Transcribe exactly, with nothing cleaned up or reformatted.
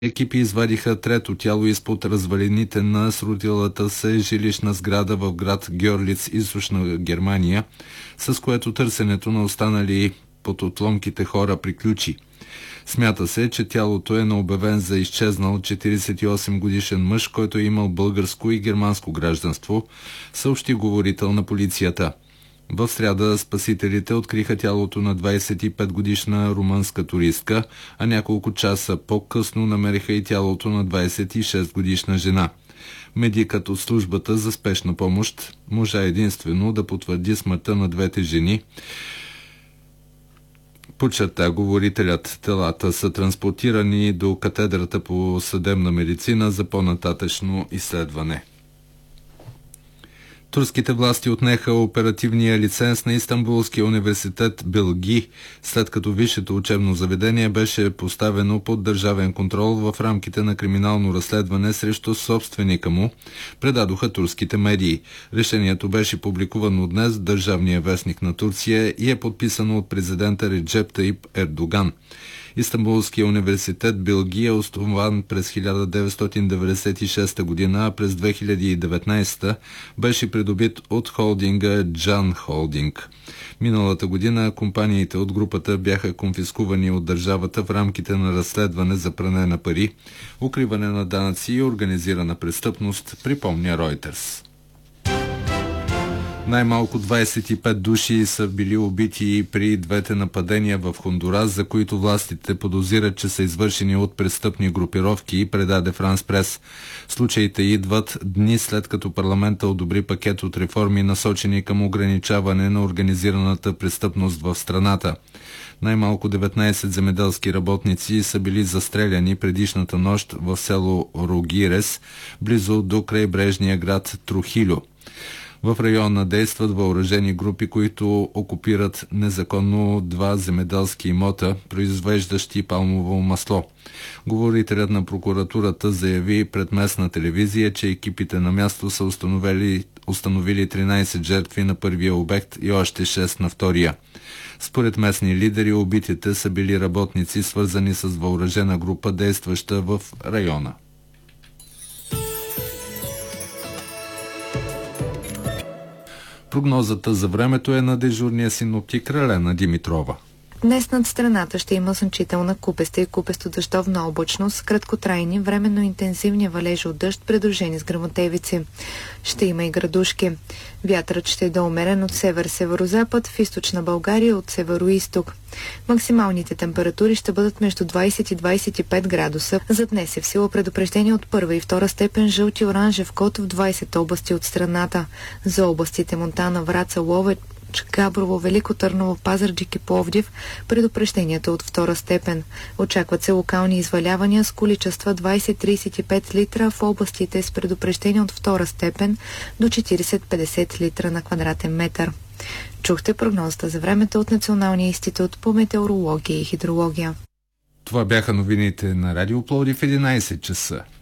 Екипи извадиха трето тяло изпод развалините на срутилата се жилищна сграда в град Гьорлиц, източна Германия, с което търсенето на останали под отломките хора приключи. Смята се, че тялото е на обявен за изчезнал четиридесет и осем годишен мъж, който е имал българско и германско гражданство, съобщи говорител на полицията. В сряда спасителите откриха тялото на двадесет и пет годишна румънска туристка, а няколко часа по-късно намериха и тялото на двадесет и шест годишна жена. Медикът от службата за спешна помощ можа единствено да потвърди смъртта на двете жени. Подчерта говорителят, телата са транспортирани до катедрата по съдебна медицина за по-нататъчно изследване. Турските власти отнеха оперативния лиценз на Истанбулския университет Билги, след като висшето учебно заведение беше поставено под държавен контрол в рамките на криминално разследване срещу собственика му, предадоха турските медии. Решението беше публикувано днес в Държавния вестник на Турция и е подписано от президента Реджеп Таип Ердоган. Истанбулския университет Билги е основан през хиляда деветстотин деветдесет и шеста година, а през две хиляди и деветнадесета беше придобит от холдинга Джан Холдинг. Миналата година компаниите от групата бяха конфискувани от държавата в рамките на разследване за пране на пари, укриване на данъци и организирана престъпност, припомня Ройтерс. Най-малко двадесет и пет души са били убити при двете нападения в Хондурас, за които властите подозират, че са извършени от престъпни групировки, предаде Франс Прес. Случаите идват дни след като парламента одобри пакет от реформи, насочени към ограничаване на организираната престъпност в страната. Най-малко деветнадесет земеделски работници са били застреляни предишната нощ в село Рогирес, близо до крайбрежния град Трухилю. В района действат въоръжени групи, които окупират незаконно два земеделски имота, произвеждащи палмово масло. Говорителят на прокуратурата заяви пред местна телевизия, че екипите на място са установили, установили тринадесет жертви на първия обект и още шест на втория. Според местни лидери, убитите са били работници, свързани с въоръжена група, действаща в района. Прогнозата за времето е на дежурния синоптик Ралена Димитрова. Днес над страната ще има слънчителна купеста и купесто-дъждовна облачност, краткотрайни, временно интензивни валежи от дъжд, придружени с гръмотевици. Ще има и градушки. Вятърът ще е да умерен от север-северозапад, в източна България от северо-исток. Максималните температури ще бъдат между двадесет и двадесет и пет градуса. За днес е в сила предупреждение от първа и втора степен жълт и оранжев код в двадесет области от страната. За областите Монтана, Враца, Ловеч, Габрово, Велико Търново, Пазарджик и Пловдив предупрежденията от втора степен. Очакват се локални извалявания с количества двадесет до тридесет и пет литра в областите с предупреждение от втора степен до четиридесет до петдесет литра на квадратен метър. Чухте прогнозата за времето от Националния институт по метеорология и хидрология. Това бяха новините на Радио Пловдив в единадесет часа.